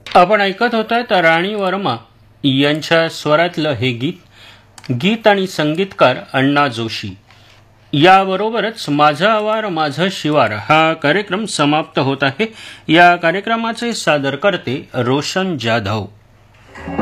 आपण ऐकत होतात राणी वर्मा यांच्या स्वरातलं हे गीत आणि संगीतकार अण्णा जोशी. याबरोबरच माझा आवार माझं शिवार हा कार्यक्रम समाप्त होत आहे. या कार्यक्रमाचे सादर करते रोशन जाधव.